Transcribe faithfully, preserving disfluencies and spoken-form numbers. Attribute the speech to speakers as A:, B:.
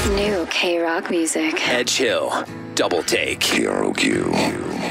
A: New K-Rock music.
B: Edge Hill, Double Take.
C: K R O Q.